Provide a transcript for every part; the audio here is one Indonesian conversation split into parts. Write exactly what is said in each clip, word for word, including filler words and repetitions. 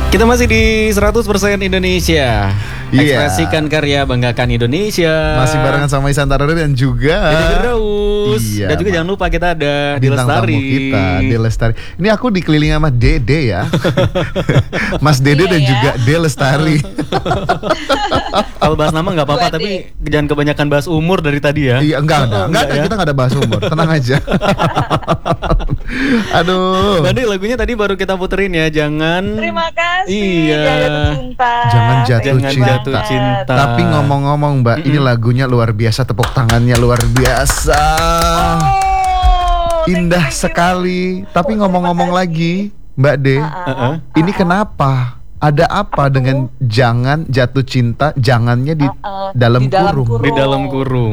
Kita masih di seratus persen Indonesia. Iya. Ekspresikan karya, banggakan Indonesia. Masih barengan sama Isan Taruri dan juga Dede Firdaus. Iya, Dan juga Ma. jangan lupa kita ada Di bintang Lestari. tamu kita, De Lestari. Ini aku dikelilingi sama Dede ya. Mas Dede Iya dan ya. juga De Lestari. Kalau bahas nama nggak apa-apa, Buat tapi jangan kebanyakan bahas umur dari tadi ya. Iya, enggak, enggak, enggak, Enggak ya? kita enggak ada bahas umur. Tenang aja. Aduh. Tadi lagunya tadi baru kita puterin ya, jangan. Terima kasih. Iya. Jangan jatuh cinta. Jangan jatuh Jangan cinta. jatuh cinta. Tapi ngomong-ngomong Mbak, ini lagunya luar biasa, tepuk tangannya luar biasa. Oh, thank you, Indah thank you. sekali. Tapi Oh, ngomong-ngomong terima lagi, Mbak De, Uh-uh. ini kenapa? Ada apa dengan jangan jatuh cinta? Jangannya di Uh-uh. dalam Di dalam kurung. kurung. Di dalam kurung.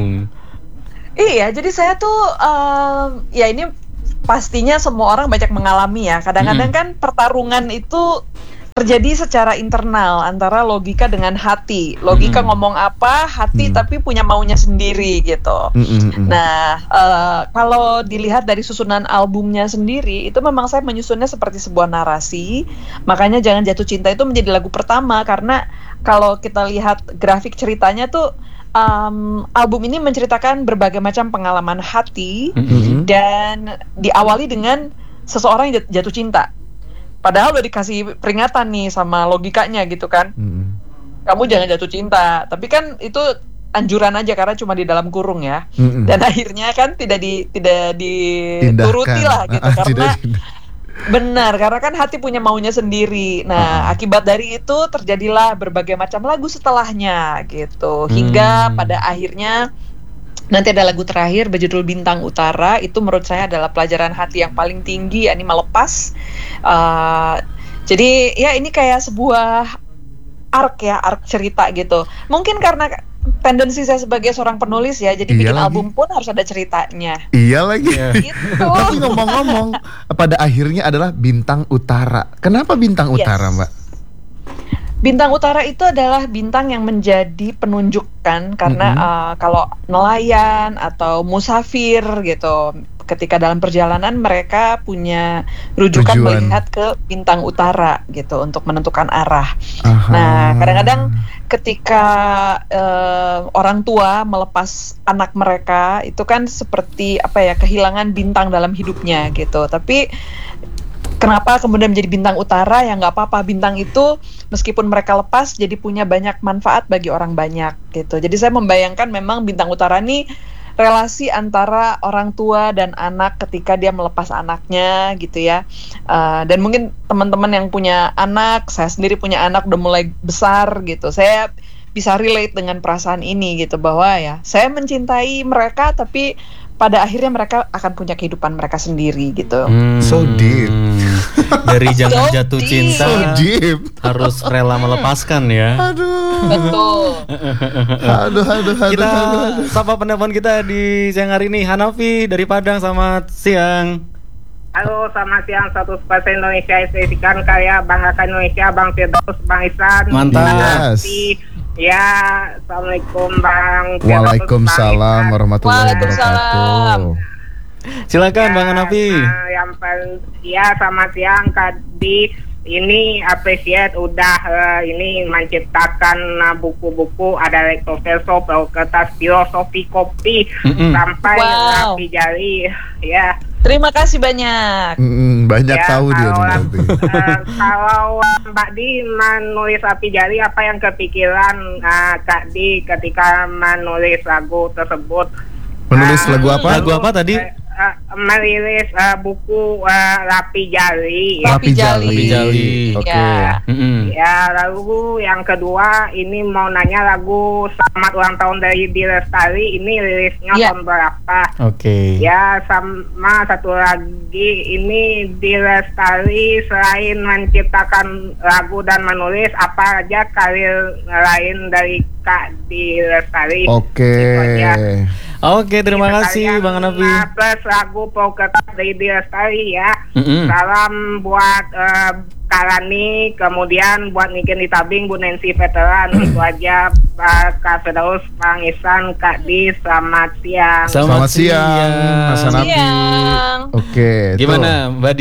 Iya, jadi saya tuh em, ya ini pastinya semua orang banyak mengalami ya. Kadang-kadang kan pertarungan itu terjadi secara internal antara logika dengan hati. Logika Mm-mm. ngomong apa, hati Mm. tapi punya maunya sendiri gitu. Mm, mm, mm. Nah, eh, kalau dilihat dari susunan albumnya sendiri, itu memang saya menyusunnya seperti sebuah narasi. Makanya Jangan Jatuh Cinta itu menjadi lagu pertama, karena kalau kita lihat grafik ceritanya tuh, em, album ini menceritakan berbagai macam pengalaman hati, Mm-mm. dan diawali dengan seseorang yang jat- jatuh cinta. Padahal udah dikasih peringatan nih sama logikanya gitu kan. Mm. Kamu jangan jatuh cinta. Tapi kan itu anjuran aja karena cuma di dalam kurung ya. Mm-mm. Dan akhirnya kan tidak di tidak dituruti Tindakan. lah gitu Ah, karena tidak tindak. benar, karena kan hati punya maunya sendiri. Nah, Ah. akibat dari itu terjadilah berbagai macam lagu setelahnya gitu. Hingga Hmm. pada akhirnya nanti ada lagu terakhir berjudul Bintang Utara. Itu menurut saya adalah pelajaran hati yang paling tinggi, yakni melepas. Uh, jadi ya ini kayak sebuah arc ya, arc cerita gitu. Mungkin karena tendensi saya sebagai seorang penulis ya, jadi Iya bikin lagi. album pun harus ada ceritanya. Iya lagi. Iya. Gitu. Tapi ngomong-ngomong, pada akhirnya adalah Bintang Utara. Kenapa Bintang Yes. Utara, Mbak? Bintang Utara itu adalah bintang yang menjadi penunjukan karena Mm-mm. uh, kalau nelayan atau musafir gitu, ketika dalam perjalanan mereka punya rujukan Tujuan. melihat ke bintang utara gitu untuk menentukan arah. Aha. Nah, kadang-kadang ketika uh, orang tua melepas anak mereka itu kan seperti apa ya, kehilangan bintang dalam hidupnya gitu. Tapi kenapa kemudian menjadi bintang utara? Ya nggak apa-apa, bintang itu meskipun mereka lepas jadi punya banyak manfaat bagi orang banyak gitu. Jadi saya membayangkan memang bintang utara ini relasi antara orang tua dan anak ketika dia melepas anaknya gitu ya. Uh, dan mungkin teman-teman yang punya anak, saya sendiri punya anak udah mulai besar gitu, saya bisa relate dengan perasaan ini gitu, bahwa ya saya mencintai mereka tapi pada akhirnya mereka akan punya kehidupan mereka sendiri gitu. Hmm. So deep. Dari jangan So jatuh deep. cinta So deep. harus rela melepaskan ya. Aduh. Betul. Aduh, aduh, aduh, Kita aduh, aduh. sapa penelpon kita di siang hari ini, Hanafi dari Padang. Selamat siang. Halo, selamat siang. seratus persen Indonesia, ekspresikan karya, banggakan Indonesia, Bang Firdaus, Bang Ihsan. Mantap. Yes. Ya, Assalamualaikum Bang Firdaus, Waalaikumsalam Bang Ihsan. warahmatullahi Waalaikumsalam. wabarakatuh. Silakan Bang Ya, Hanafi. nah, yang paling, ya selamat siang Kak Di. Ini appreciate udah eh, ini menciptakan eh, buku-buku, ada recto verso, kertas filosofi kopi, Mm-mm. sampai Wow. rapi jari. Ya. Terima kasih banyak. Mm, banyak Ya, tahu dia nih kalau, berarti. eh, kalau Mbak Di menulis api jari, apa yang kepikiran eh, Kak Di ketika menulis lagu tersebut? Menulis Eh, lagu apa? Lagu apa tadi? eh, eh, merilis eh, buku eh, Rapi Jali. Ya. Rapi Jali. Rapi Jali. Oke. Ya. Mm-mm. Ya, lalu yang kedua ini mau nanya lagu Selamat Ulang Tahun dari Di Lestari, ini rilisnya Ya. tahun berapa? Oke. Ya, sama satu lagi, ini Di Lestari selain menciptakan lagu dan menulis, apa aja karir lain dari Kak Di Lestari? Oke. Itu aja. Oke, terima Ini kasih sekalian, Bang Hanafi. nah, plus lagu Poketas dari Di Lestari ya. Mm-mm. Salam buat eh, Kalani, kemudian buat Niken di Tabing, Bu Nancy Veteran. Itu aja, Pak Kak Firdaus, Bang Ihsan, Kak Di, selamat siang. Selamat siang, Mas Hanafi. Siang. Oke. tuh. Gimana Mbak Di?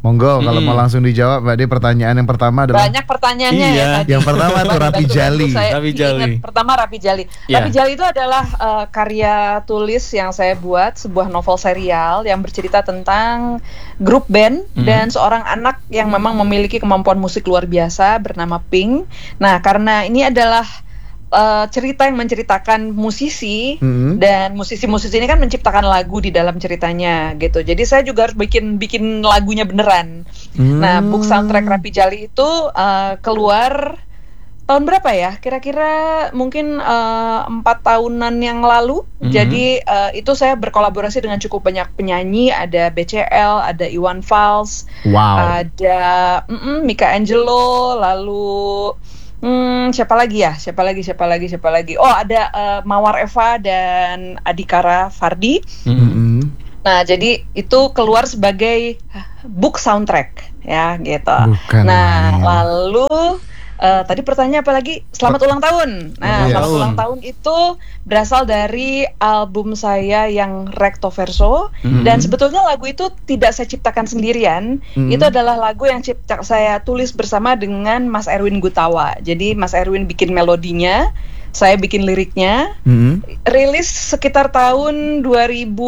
Monggo kalau Mm-mm. mau langsung dijawab, Mbak De. Pertanyaan yang pertama adalah Banyak pertanyaannya Iya. ya tadi. Yang pertama tuh Rapi Bantu-bantu Jali. saya Rapi ingat. Jali. Pertama Rapi Jali. Iya. Rapi Jali itu adalah uh, karya tulis yang saya buat, sebuah novel serial yang bercerita tentang grup band Mhm. dan seorang anak yang memang memiliki kemampuan musik luar biasa bernama Pink. Nah, karena ini adalah uh, cerita yang menceritakan musisi Mm-mm. dan musisi-musisi ini kan menciptakan lagu di dalam ceritanya gitu. Jadi saya juga harus bikin bikin lagunya beneran. Nah, Hmm. book soundtrack Rapi Jali itu uh, keluar tahun berapa ya? Kira-kira mungkin uh, empat tahunan yang lalu. Mhm. Jadi uh, itu saya berkolaborasi dengan cukup banyak penyanyi. Ada B C L, ada Iwan Fals, Wow. ada mm-mm, Mika Angelo, lalu hmm, siapa lagi ya? Siapa lagi? Siapa lagi? Siapa lagi? Oh, ada uh, Mawar Eva dan Adhikara Fardi. Mm-mm. Mm-mm. Nah, jadi itu keluar sebagai book soundtrack ya gitu. Bukan Nah, main. lalu eh, tadi pertanyaan apa lagi? Selamat ulang tahun. Nah, Yes. selamat ulang tahun itu berasal dari album saya yang Recto Verso. Mhm. Dan sebetulnya lagu itu tidak saya ciptakan sendirian. Mhm. Itu adalah lagu yang cipta saya tulis bersama dengan Mas Erwin Gutawa. Jadi Mas Erwin bikin melodinya, saya bikin liriknya. Mm-mm. Rilis sekitar tahun dua ribu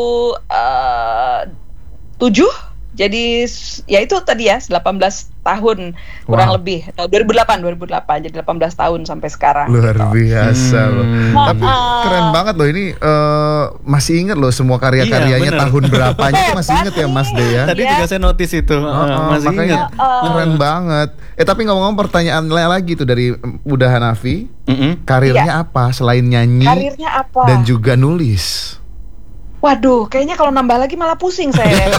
tujuh. Jadi s- ya itu tadi ya delapan belas tahun kurang Wow. lebih. Eh, dua ribu delapan dua ribu delapan jadi delapan belas tahun sampai sekarang. Luar gitu. biasa Hmm. loh. Tapi Ah. keren banget loh ini, eh, masih inget loh semua karya-karyanya Iya, bener. tahun berapanya tuh masih inget ya Mas De ya. Tadi Iya. juga saya notice itu. Oh, Ah, oh, masih makanya ingat. keren banget. Eh tapi ngomong-ngomong pertanyaan lagi tuh dari Uda Hanafi, Mm-mm. karirnya apa selain nyanyi Karirnya apa? dan juga nulis? Waduh, kayaknya kalau nambah lagi malah pusing saya.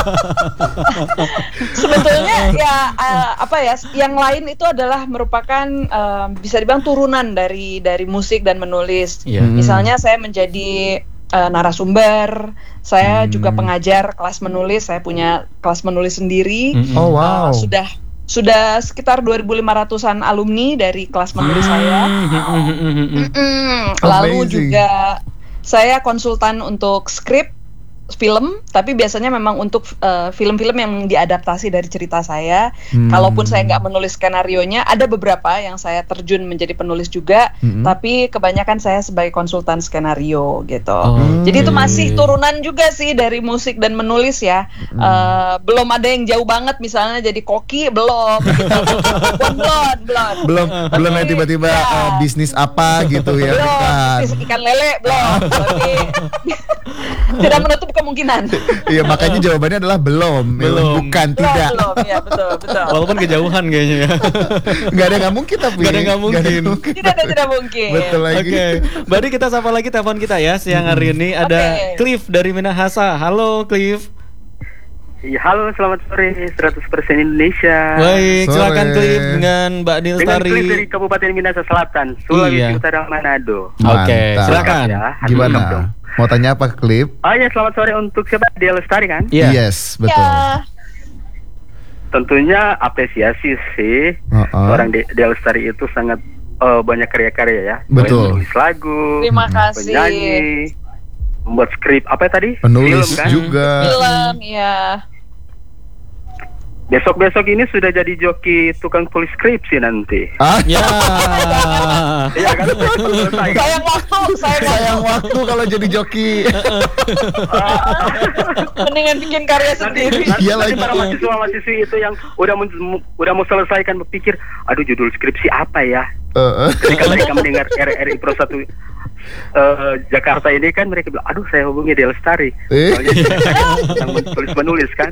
Sebetulnya ya eh, apa ya? Yang lain itu adalah merupakan eh, bisa dibilang turunan dari dari musik dan menulis. Iya. Hmm. Misalnya saya menjadi eh, narasumber, saya Hmm. juga pengajar kelas menulis, saya punya kelas menulis sendiri. Mm-mm. Oh wow. Eh, sudah sudah sekitar dua ribu lima ratusan alumni dari kelas menulis saya. Mm-mm. Mm, Lalu Amazing. juga saya konsultan untuk skrip film, tapi biasanya memang untuk eh, film-film yang diadaptasi dari cerita saya. Hmm. Kalaupun saya nggak menulis skenarionya, ada beberapa yang saya terjun menjadi penulis juga, Mm-mm. tapi kebanyakan saya sebagai konsultan skenario gitu. Oh, Jadi itu oke. masih turunan juga sih dari musik dan menulis ya. Eh, belum ada yang jauh banget, misalnya jadi koki belum. Gitu. belum, belum. belum belum yang tiba-tiba Ya. eh, bisnis apa gitu ya, Belum, bukan. bisnis ikan lele belum. Tapi tidak menutup kemungkinan. Iya makanya jawabannya adalah belum, Ya, Belum. bukan Belum, tidak. belum, ya betul, betul. Walaupun kejauhan kayaknya ya. Nggak ada yang nggak mungkin tapi. Nggak ada yang nggak Nggak ada yang mungkin. Tidak ada tidak mungkin. Betul lagi. Oke, berarti kita sapa lagi telepon kita ya siang hari ini ada Oke. Cliff dari Minahasa. Halo Cliff. Ya, halo, selamat sore, seratus persen Indonesia. Baik, Sore. silakan Cliff dengan Mbak Nil Dengan Stari. klip dari Kabupaten Minahasa Selatan, Sulawesi Iya. Utara, Manado. Oke, Mantap. silakan. Ya, Gimana? Mantap dong. Mau tanya apa Klip? Oh ya, selamat sore untuk siapa? Dia Lestari kan? Iya. Yes, betul. Ya, Tentunya apresiasi sih. Uh-uh. Orang De- Dia Lestari itu sangat eh, banyak karya-karya ya. Betul. Menulis lagu, terima kasih. penyanyi, membuat skrip apa tadi? Penulis Film kan? juga. Film, ya. Besok-besok ini sudah jadi joki tukang tulis skripsi nanti. Ah, Ya. Iya kan? Selesai kan? Sayang waktu, sayang waktu. sayang waktu kalau jadi joki. Mendingan bikin karya Nanti, sendiri. nanti, Iya nanti lagi. para mahasiswa-mahasiswi itu yang udah men- udah mau selesai kan berpikir, aduh judul skripsi apa ya? Uh-uh. Ketika mereka mendengar R R I Pro satu eh, Jakarta ini kan mereka bilang, aduh saya hubungi Dia Lestari. Eh. Soalnya saya yang menulis menulis kan.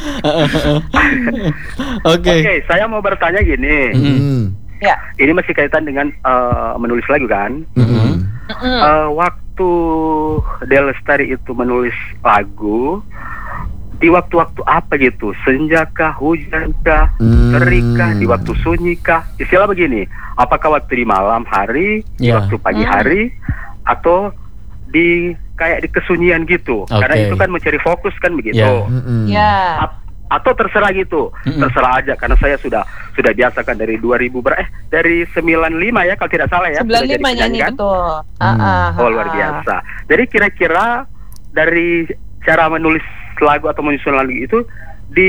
Oke. Oke, saya mau bertanya gini. Hmm. Ya. Ini masih kaitan dengan eh, menulis lagu kan? Mm-mm. Mm. Eh, waktu Dia Lestari itu menulis lagu di waktu-waktu apa gitu, senjakah, hujankah, Hmm. terikkah, di waktu sunyikah, istilah begini, apakah waktu di malam hari, di Ya. waktu pagi Hmm. hari, atau di kayak di kesunyian gitu, karena Oke. itu kan mencari fokus kan begitu. Ya. Mm-mm. Ya. A- atau terserah gitu, Mm-mm. terserah aja, karena saya sudah sudah biasa kan dari dua ribu ber eh dari sembilan puluh lima ya kalau tidak salah ya. sembilan sudah jadi lima nyanyi penyanyi kan? betul. Hmm. Ah, ah, Oh luar ah. biasa. Jadi kira-kira dari cara menulis lagu atau menyusun lagu itu di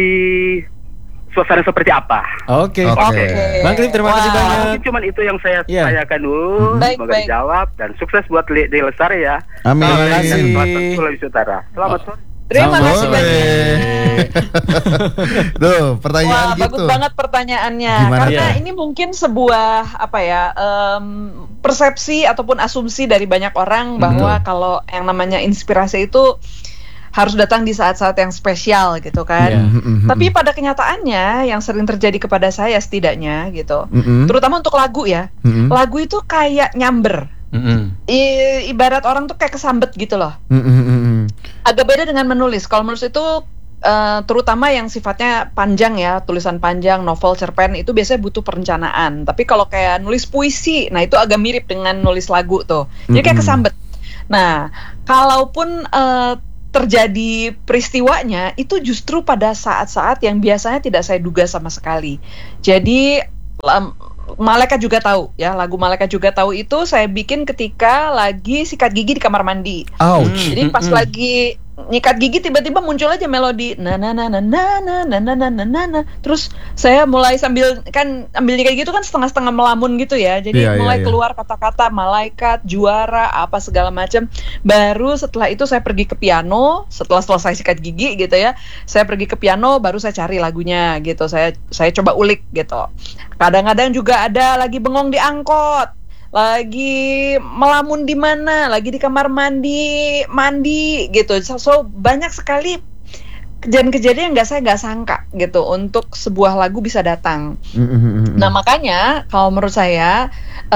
suasana seperti apa. Oke. Oke. Oke. Bang Cliff, terima kasih Wah. banyak. Mungkin cuman itu yang saya Iya. tanyakan dulu. Baik, Semoga baik. dijawab dan sukses buat Le- Deli Lestari ya. Amin. Terima kasih. Selatan Sulawesi Utara. Selamat sore. Terima Selamat kasih sore. banyak. Tuh, pertanyaan Wah, gitu. bagus banget pertanyaannya. Gimana? Karena Iya. ini mungkin sebuah apa ya em, persepsi ataupun asumsi dari banyak orang bahwa Betul. kalau yang namanya inspirasi itu harus datang di saat-saat yang spesial gitu kan. Iya. Mhm, mhm. Tapi pada kenyataannya yang sering terjadi kepada saya setidaknya gitu, Mhm, terutama untuk lagu ya, mhm, lagu itu kayak nyamber. Mm-mm. I- ibarat orang tuh kayak kesambet gitu loh. mhm, mhm, mhm. Agak beda dengan menulis. Kalau menulis itu eh, terutama yang sifatnya panjang ya, tulisan panjang, novel, cerpen itu biasanya butuh perencanaan. Tapi kalau kayak nulis puisi, nah itu agak mirip dengan nulis lagu tuh. Jadi kayak Mm-mm. kesambet. Nah, kalaupun eh, terjadi peristiwanya itu justru pada saat-saat yang biasanya tidak saya duga sama sekali. Jadi lam- Malaikat juga tahu ya, lagu Malaikat juga tahu itu saya bikin ketika lagi sikat gigi di kamar mandi. Ouch. Jadi pas Mm-mm. lagi nyikat gigi tiba-tiba muncul aja melodi na na na na na na na na na na na na. Terus saya mulai sambil kan ambil nyikat gitu kan setengah-setengah melamun gitu ya. Jadi Iya, iya, mulai iya. keluar kata-kata malaikat, juara, apa segala macam. Baru setelah itu saya pergi ke piano, setelah selesai sikat gigi gitu ya. Saya pergi ke piano baru saya cari lagunya gitu. Saya saya coba ulik gitu. Kadang-kadang juga ada lagi bengong di angkot, lagi melamun di mana, lagi di kamar mandi, mandi gitu. So, so, banyak sekali kejadian-kejadian yang nggak saya nggak sangka gitu untuk sebuah lagu bisa datang. Mhm, mhm, mhm. Nah makanya kalau menurut saya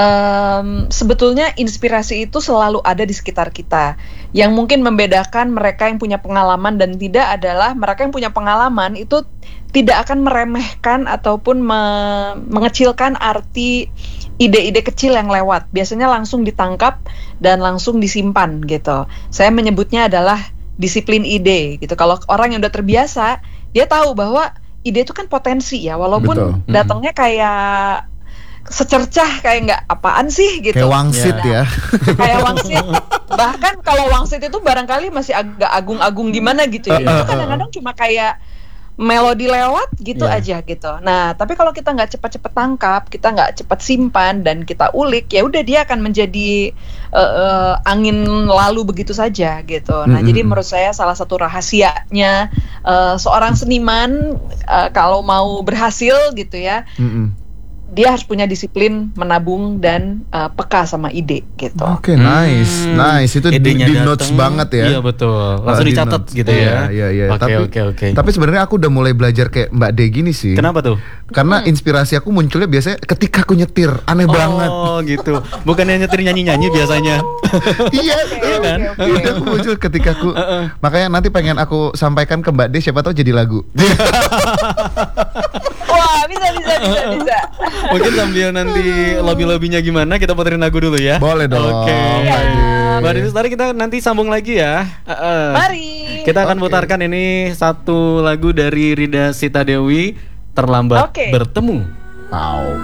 em, sebetulnya inspirasi itu selalu ada di sekitar kita. Yang mungkin membedakan mereka yang punya pengalaman dan tidak adalah mereka yang punya pengalaman itu tidak akan meremehkan ataupun me- mengecilkan arti ide-ide kecil yang lewat. Biasanya langsung ditangkap dan langsung disimpan gitu. Saya menyebutnya adalah disiplin ide gitu. Kalau orang yang udah terbiasa, dia tahu bahwa ide itu kan potensi ya, walaupun Betul. datangnya kayak secercah kayak nggak apaan sih gitu. Kayak wangsit Nah, ya. kayak wangsit. Bahkan kalau wangsit itu barangkali masih agak agung-agung gimana gitu ya. Iya. Itu kadang-kadang cuma kayak melodi lewat gitu Iya. aja gitu. Nah, tapi kalau kita nggak cepat-cepat tangkap, kita nggak cepat simpan dan kita ulik, ya udah dia akan menjadi eh, eh, angin lalu begitu saja gitu. Nah, Mm-mm. jadi menurut saya salah satu rahasianya eh, seorang seniman eh, kalau mau berhasil gitu ya, Mhm. dia harus punya disiplin menabung dan uh, peka sama ide gitu. Oke, nice, Hmm. nice. Itu di, Idenya di notes dateng. banget ya. Iya betul. Langsung Ah, di dicatat notes. gitu ya. Iya, iya, iya. Oke, Tapi- oke, oke. Tapi sebenarnya aku udah mulai belajar kayak Mbak De gini sih. Kenapa tuh? Karena inspirasi aku munculnya biasanya ketika aku nyetir. Aneh banget. Oh gitu. Bukannya nyetir nyanyi-nyanyi biasanya. Iya, Iya kan? oke, oke. Itu aku muncul ketika aku. Makanya nanti pengen aku sampaikan ke Mbak De, siapa tahu jadi lagu. Wah, bisa bisa bisa bisa. Mungkin sambil nanti lobby-lobbynya gimana, kita puterin lagu dulu ya. Boleh dong. Oke. Mbak De. Mbak Dini Lestari, kita nanti sambung lagi ya. Heeh. Mari. Kita akan Oke. putarkan ini satu lagu dari Rida Sita Dewi, Terlambat Oke. Bertemu. Wow.